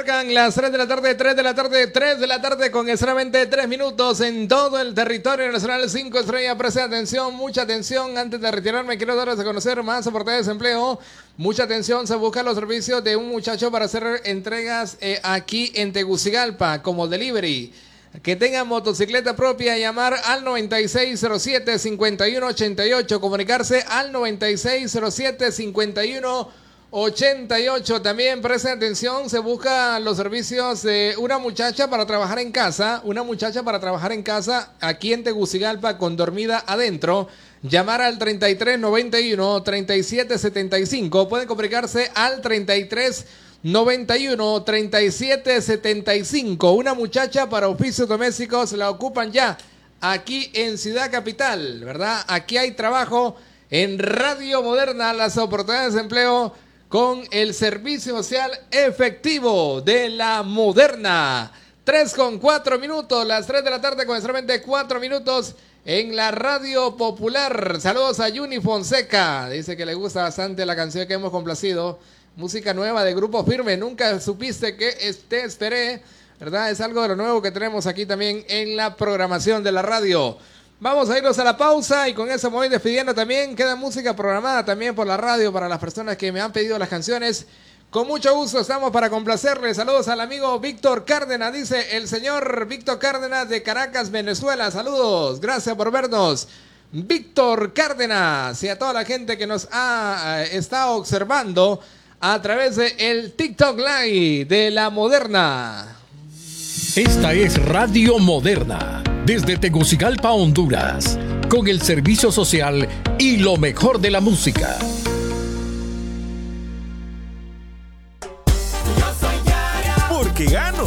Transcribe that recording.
marcan las 3 de la tarde, 3 de la tarde, 3 de la tarde con solamente 3 minutos en todo el territorio nacional. 5 estrellas, presta atención, mucha atención. Antes de retirarme, quiero darles a conocer más oportunidades de empleo. Mucha atención, se buscan los servicios de un muchacho para hacer entregas aquí en Tegucigalpa como delivery. Que tengan motocicleta propia, llamar al 9607-5188, comunicarse al 9607-5188. También presten atención, se buscan los servicios de una muchacha para trabajar en casa, aquí en Tegucigalpa con dormida adentro. Llamar al 3391-3775, pueden comunicarse al 3391-3775. Una muchacha para oficios domésticos la ocupan ya aquí en Ciudad Capital, ¿verdad? Aquí hay trabajo en Radio Moderna, las oportunidades de empleo con el servicio social efectivo de la Moderna. 3:04, las 3 de la tarde con solamente 4 minutos en la Radio Popular. Saludos a Juni Fonseca, dice que le gusta bastante la canción que hemos complacido. Música nueva de Grupo Firme, nunca supiste que te esperé, ¿verdad? Es algo de lo nuevo que tenemos aquí también en la programación de la radio. Vamos a irnos a la pausa y con eso me voy despidiendo también. Queda música programada también por la radio para las personas que me han pedido las canciones. Con mucho gusto estamos para complacerles. Saludos al amigo Víctor Cárdenas, dice el señor Víctor Cárdenas de Caracas, Venezuela. Saludos, gracias por vernos. Víctor Cárdenas y a toda la gente que nos ha estado observando a través de el TikTok Live de la Moderna. Esta es Radio Moderna, desde Tegucigalpa, Honduras, con el servicio social y lo mejor de la música. Porque gano